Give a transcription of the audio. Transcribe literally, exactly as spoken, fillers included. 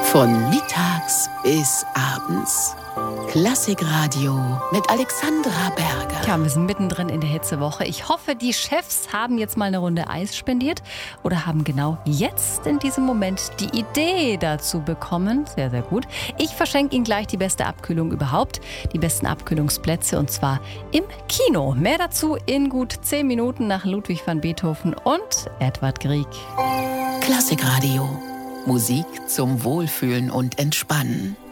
Von mittags bis abends. Klassikradio mit Alexandra Berger. Ja, wir sind mittendrin in der Hitzewoche. Ich hoffe, die Chefs haben jetzt mal eine Runde Eis spendiert oder haben genau jetzt in diesem Moment die Idee dazu bekommen. Sehr, sehr gut. Ich verschenke Ihnen gleich die beste Abkühlung überhaupt. Die besten Abkühlungsplätze und zwar im Kino. Mehr dazu in gut zehn Minuten nach Ludwig van Beethoven und Edvard Grieg. Klassikradio. Musik zum Wohlfühlen und Entspannen.